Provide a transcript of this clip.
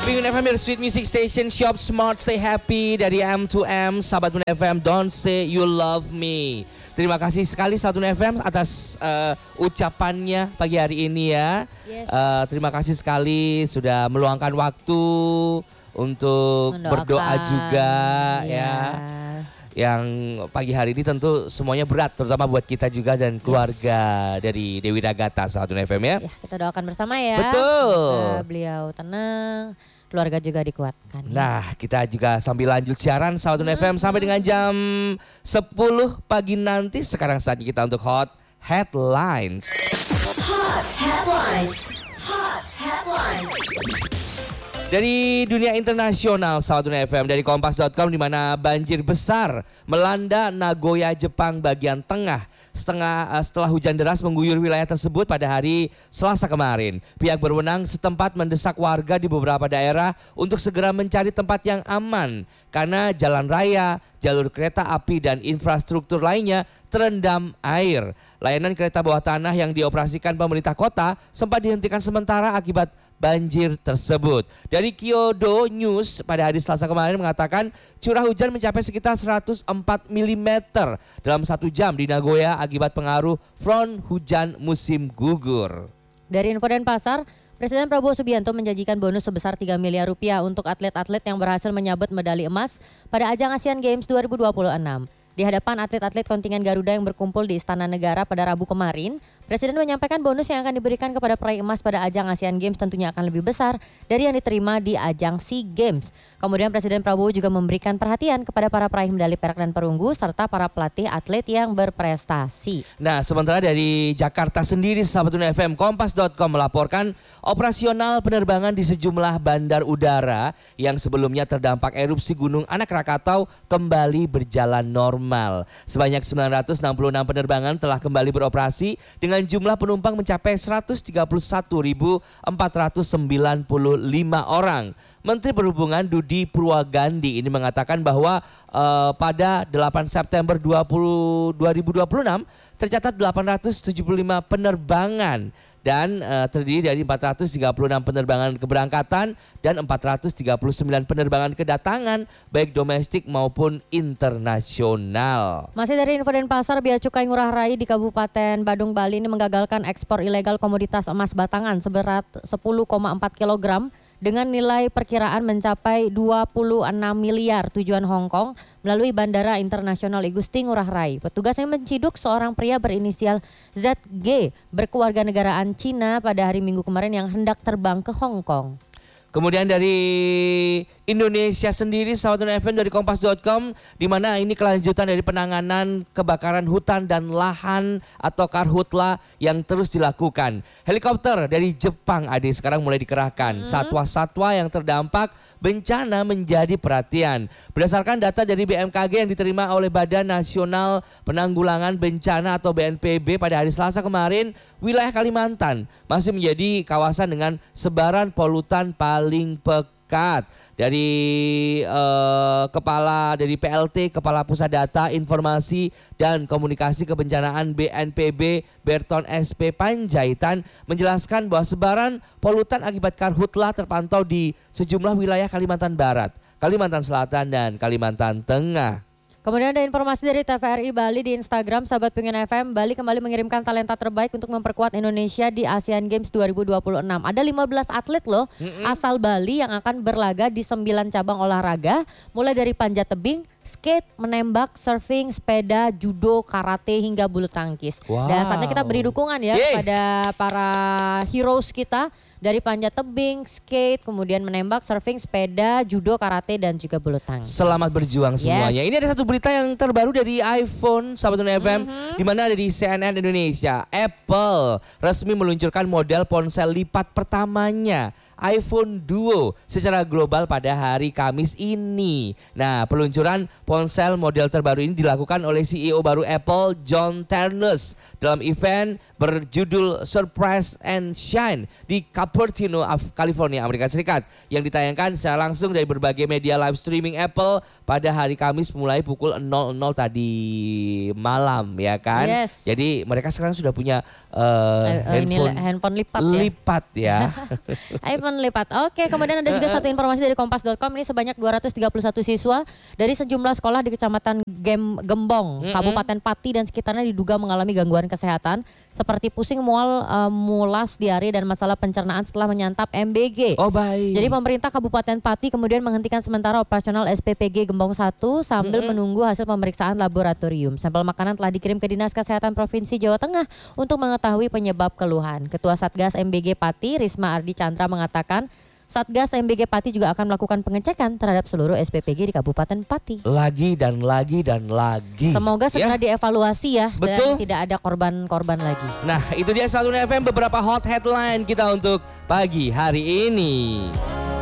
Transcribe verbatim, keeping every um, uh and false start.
Pengun F M, your sweet music station, shop smart, stay happy dari M to M, sahabat Pengun F M, don't say you love me. Terima kasih sekali Satu F M atas uh, ucapannya pagi hari ini ya. Yes. Uh, terima kasih sekali sudah meluangkan waktu untuk Mendoakan, berdoa juga ya. ya. Yang pagi hari ini tentu semuanya berat, terutama buat kita juga dan keluarga yes. dari Dewi Nagata Satu F M ya. Ya, kita doakan bersama ya. Betul. Semoga beliau tenang, keluarga juga dikuatkan. Ya. Nah, kita juga sambil lanjut siaran Satu hmm. F M sampai dengan jam sepuluh pagi nanti. Sekarang saatnya kita untuk Hot Headlines. Hot Headlines. Hot Headlines. Dari dunia internasional, Satu F M dari kompas dot com, di mana banjir besar melanda Nagoya, Jepang bagian tengah setengah uh, setelah hujan deras mengguyur wilayah tersebut pada hari Selasa kemarin. Pihak berwenang setempat mendesak warga di beberapa daerah untuk segera mencari tempat yang aman karena jalan raya, jalur kereta api dan infrastruktur lainnya terendam air. Layanan kereta bawah tanah yang dioperasikan pemerintah kota sempat dihentikan sementara akibat banjir tersebut. Dari Kyodo News pada hari Selasa kemarin mengatakan curah hujan mencapai sekitar seratus empat milimeter dalam satu jam di Nagoya akibat pengaruh front hujan musim gugur. Dari info dan pasar, Presiden Prabowo Subianto menjanjikan bonus sebesar tiga miliar rupiah untuk atlet-atlet yang berhasil menyabet medali emas pada ajang Asian Games dua ribu dua puluh enam. Di hadapan atlet-atlet kontingen Garuda yang berkumpul di Istana Negara pada Rabu kemarin, Presiden menyampaikan bonus yang akan diberikan kepada peraih emas pada ajang Asian Games tentunya akan lebih besar dari yang diterima di ajang SEA Games. Kemudian Presiden Prabowo juga memberikan perhatian kepada para peraih medali perak dan perunggu serta para pelatih atlet yang berprestasi. Nah, sementara dari Jakarta sendiri, sahabat F M, kompas dot com melaporkan operasional penerbangan di sejumlah bandar udara yang sebelumnya terdampak erupsi Gunung Anak Rakatau kembali berjalan normal. Sebanyak sembilan ratus enam puluh enam penerbangan telah kembali beroperasi dengan jumlah penumpang mencapai seratus tiga puluh satu ribu empat ratus sembilan puluh lima orang. Menteri Perhubungan Budi Purwagandi ini mengatakan bahwa uh, pada delapan September dua ribu dua puluh enam tercatat delapan ratus tujuh puluh lima penerbangan dan uh, terdiri dari empat ratus tiga puluh enam penerbangan keberangkatan dan empat ratus tiga puluh sembilan penerbangan kedatangan baik domestik maupun internasional. Masih dari info dan pasar, Bea Cukai Ngurah Rai di Kabupaten Badung, Bali ini menggagalkan ekspor ilegal komoditas emas batangan seberat sepuluh koma empat kilogram dengan nilai perkiraan mencapai dua puluh enam miliar tujuan Hong Kong melalui Bandara Internasional I Gusti Ngurah Rai. Petugasnya menciduk seorang pria berinisial Z G berkewarganegaraan Cina pada hari Minggu kemarin yang hendak terbang ke Hong Kong. Kemudian dari Indonesia sendiri, sahabat F M dari kompas dot com, di mana ini kelanjutan dari penanganan kebakaran hutan dan lahan atau karhutla yang terus dilakukan. Helikopter dari Jepang Ade sekarang mulai dikerahkan. Hmm. Satwa-satwa yang terdampak bencana menjadi perhatian. Berdasarkan data dari B M K G yang diterima oleh Badan Nasional Penanggulangan Bencana atau B N P B pada hari Selasa kemarin, wilayah Kalimantan masih menjadi kawasan dengan sebaran polutan paling pekat. Dari uh, kepala dari P L T, Kepala Pusat Data Informasi dan Komunikasi Kebencanaan B N P B, Berton S P Panjaitan menjelaskan bahwa sebaran polutan akibat karhutla terpantau di sejumlah wilayah Kalimantan Barat, Kalimantan Selatan dan Kalimantan Tengah. Kemudian ada informasi dari T V R I Bali di Instagram, sahabat Pengen F M, Bali kembali mengirimkan talenta terbaik untuk memperkuat Indonesia di Asian Games dua ribu dua puluh enam. Ada lima belas atlet loh Mm-mm. asal Bali yang akan berlaga di sembilan cabang olahraga, mulai dari panjat tebing, skate, menembak, surfing, sepeda, judo, karate hingga bulu tangkis. Wow. Dan saatnya kita beri dukungan ya Yeay. kepada para heroes kita dari panjat tebing, skate, kemudian menembak, surfing, sepeda, judo, karate dan juga bulu tangkis. Selamat berjuang semuanya. Yes. Ini ada satu berita yang terbaru dari iPhone, sahabat F M, mm-hmm. di mana ada di C N N Indonesia. Apple resmi meluncurkan model ponsel lipat pertamanya, iPhone Duo, secara global pada hari Kamis ini. Nah, peluncuran ponsel model terbaru ini dilakukan oleh C E O baru Apple, John Ternus, dalam event berjudul Surprise and Shine di Cupertino, California, Amerika Serikat, yang ditayangkan secara langsung dari berbagai media live streaming Apple pada hari Kamis mulai pukul nol nol tadi malam, ya kan? Yes. Jadi mereka sekarang sudah punya uh, uh, handphone, ini handphone lipat ya. Lipat ya. Ayo Hukuman lipat. Oke, kemudian ada juga satu informasi dari kompas dot com. Ini sebanyak dua ratus tiga puluh satu siswa dari sejumlah sekolah di Kecamatan Gem Gembong, Mm-mm. Kabupaten Pati dan sekitarnya diduga mengalami gangguan kesehatan seperti pusing, mual, uh, mulas, diare dan masalah pencernaan setelah menyantap M B G. Oh baik. Jadi pemerintah Kabupaten Pati kemudian menghentikan sementara operasional S P P G Gembong satu sambil Mm-mm. menunggu hasil pemeriksaan laboratorium. Sampel makanan telah dikirim ke Dinas Kesehatan Provinsi Jawa Tengah untuk mengetahui penyebab keluhan. Ketua Satgas M B G Pati, Risma Ardi Chandra mengatakan Satgas M B G Pati juga akan melakukan pengecekan terhadap seluruh S P P G di Kabupaten Pati. Lagi dan lagi dan lagi. Semoga segera Ya. dievaluasi ya Betul. dan tidak ada korban-korban lagi. Nah itu dia satu F M beberapa hot headline kita untuk pagi hari ini.